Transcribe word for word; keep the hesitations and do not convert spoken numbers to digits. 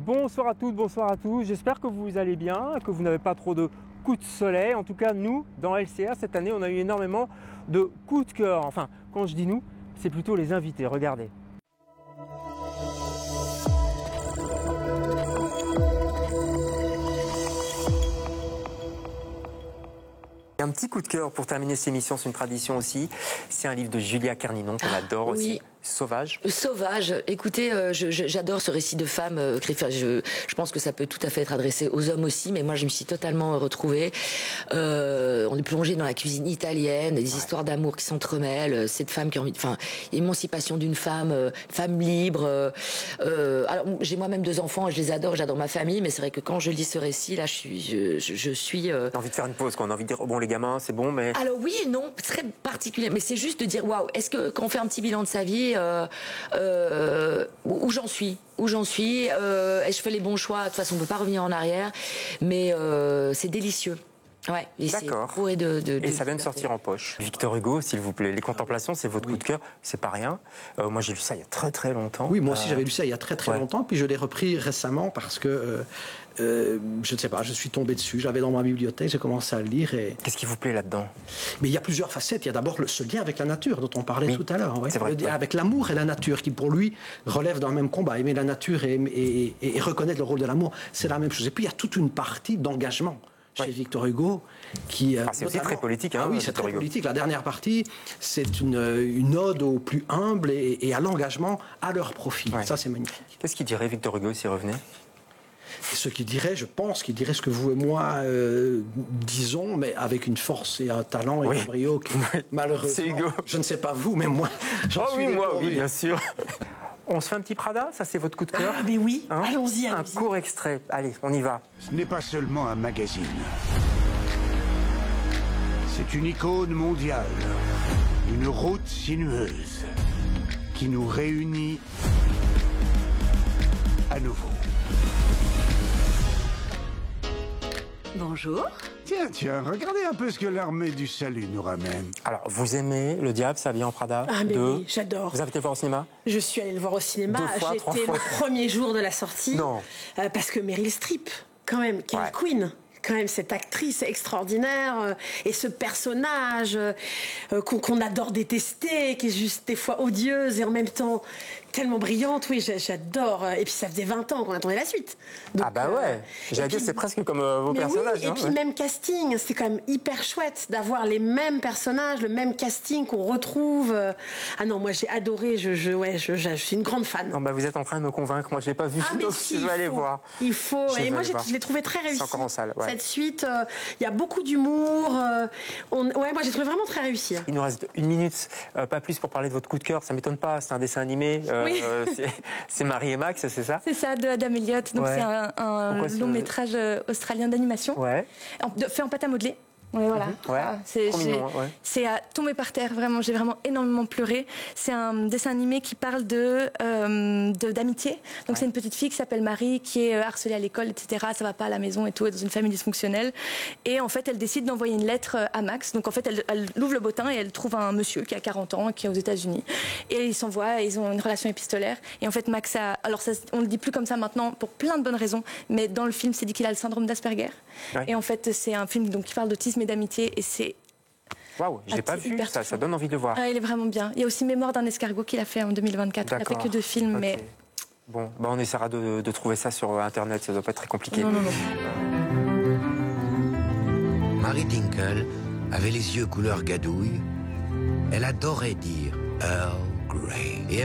Bonsoir à toutes, bonsoir à tous. J'espère que vous allez bien, que vous n'avez pas trop de coups de soleil. En tout cas, nous, dans L C R, cette année, on a eu énormément de coups de cœur. Enfin, quand je dis nous, c'est plutôt les invités. Regardez. Un petit coup de cœur pour terminer cette émission, c'est une tradition aussi. C'est un livre de Julia Kerninon qu'on adore oui. aussi. Sauvage. Sauvage. Écoutez, euh, je, je, j'adore ce récit de femme. Euh, je, je pense que ça peut tout à fait être adressé aux hommes aussi, mais moi je me suis totalement retrouvée. Euh, on est plongé dans la cuisine italienne, des ouais. histoires d'amour qui s'entremêlent. Cette femme qui a envie, enfin, émancipation d'une femme, euh, femme libre. Euh, alors j'ai moi-même deux enfants, je les adore, j'adore ma famille, mais c'est vrai que quand je lis ce récit, là, je suis, je, je, je suis. Euh... J'ai envie de faire une pause, quoi. On a envie de dire oh, bon les gamins, c'est bon, mais. Alors oui et non, très particulier, mais c'est juste de dire waouh. Est-ce que quand on fait un petit bilan de sa vie. Euh, euh, où j'en suis, où j'en suis, euh, et je fais les bons choix. De toute façon, on ne peut pas revenir en arrière, mais euh, c'est délicieux. Ouais, et d'accord. De, de, de, et ça vient de sortir en poche. Victor Hugo, s'il vous plaît. Les Contemplations, c'est votre oui. coup de cœur. C'est pas rien. Euh, moi, j'ai lu ça il y a très très longtemps. Oui, moi aussi, euh... j'avais lu ça il y a très très ouais. longtemps. Puis je l'ai repris récemment parce que euh, euh, je ne sais pas, je suis tombé dessus. J'avais dans ma bibliothèque, j'ai commencé à le lire. Et... Qu'est-ce qui vous plaît là-dedans? Mais il y a plusieurs facettes. Il y a d'abord ce lien avec la nature dont on parlait oui. tout à l'heure. Ouais. C'est vrai. Avec l'amour et la nature, qui pour lui relèvent d'un même combat. Aimer la nature et, et, et, et reconnaître le rôle de l'amour, c'est la même chose. Et puis il y a toute une partie d'engagement chez ouais. Victor Hugo, qui ah, c'est aussi très politique. Hein, ah oui, c'est très Hugo. politique. La dernière partie, c'est une, une ode aux plus humbles et, et à l'engagement à leur profit. Ouais. Ça, c'est magnifique. Qu'est-ce qu'il dirait Victor Hugo s'il revenait? Ce qu'il dirait, je pense, qu'il dirait ce que vous et moi euh, disons, mais avec une force et un talent et oui. un brio qui, malheureusement, c'est Hugo. Je ne sais pas vous, mais moi, j'en oh suis oui, moi, oui, bien sûr. On se fait un petit Prada, ça c'est votre coup de cœur? Ah, mais oui, hein allons-y, allons-y. Un court extrait, allez, on y va. Ce n'est pas seulement un magazine. C'est une icône mondiale, une route sinueuse qui nous réunit à nouveau. Bonjour. Tiens, tiens, regardez un peu ce que l'armée du salut nous ramène. Alors, vous aimez Le Diable s'habille en Prada? Ah mais de... oui, j'adore. Vous avez été le voir au cinéma? Je suis allée le voir au cinéma. J'étais le premier jour de la sortie. Non. Euh, parce que Meryl Streep, quand même, qui est ouais. Queen. Quand même, cette actrice extraordinaire euh, et ce personnage euh, qu'on, qu'on adore détester, qui est juste des fois odieuse et en même temps tellement brillante. Oui, j'adore. Et puis ça faisait vingt ans qu'on attendait la suite. Donc, ah bah ouais. Euh, J'allais dire, c'est presque comme euh, vos personnages. Oui, et hein, puis ouais. même casting, c'est quand même hyper chouette d'avoir les mêmes personnages, le même casting qu'on retrouve. Ah non, moi j'ai adoré. Je, je, ouais, je, je, je suis une grande fan. Non, bah vous êtes en train de me convaincre. Moi, je l'ai pas vu. Ah, mais donc si, je vais aller faut, voir. Il faut. Je et moi, je l'ai trouvé très réussi. C'est encore en salle. Ouais. Cette suite, il euh, y a beaucoup d'humour. Euh, on... Ouais, moi j'ai trouvé vraiment très réussi. Il nous reste une minute, euh, pas plus, pour parler de votre coup de cœur. Ça m'étonne pas. C'est un dessin animé. Euh, oui. euh, c'est Marie et Max, c'est ça? C'est ça, de Adam Elliott. Donc ouais. c'est un, un long métrage australien d'animation, ouais. fait en pâte à modeler. Ouais, voilà. Mmh, ouais. Ah, c'est ouais. à tomber par terre, vraiment. J'ai vraiment énormément pleuré. C'est un dessin animé qui parle de, euh, de d'amitié. Donc ouais. c'est une petite fille qui s'appelle Marie, qui est harcelée à l'école, et cetera. Ça va pas à la maison et tout, elle est dans une famille dysfonctionnelle. Et en fait, elle décide d'envoyer une lettre à Max. Donc en fait, elle, elle ouvre le bottin et elle trouve un monsieur qui a quarante ans, qui est aux États-Unis. Et ils s'envoient, ils ont une relation épistolaire. Et en fait, Max a, alors ça, on le dit plus comme ça maintenant pour plein de bonnes raisons, mais dans le film, c'est dit qu'il a le syndrome d'Asperger. Ouais. Et en fait, c'est un film donc qui parle d'autisme et d'amitié, et c'est waouh, je l'ai pas vu, ça, ça donne envie de le voir. Ah, il est vraiment bien. Il y a aussi Mémoire d'un escargot qu'il a fait en deux mille vingt-quatre. Il n'a fait que deux films, okay. mais bon, bah on essaiera de, de trouver ça sur Internet. Ça doit pas être très compliqué. Non, non, non. Marie Dinkle avait les yeux couleur gadouille. Elle adorait dire Earl Grey. Et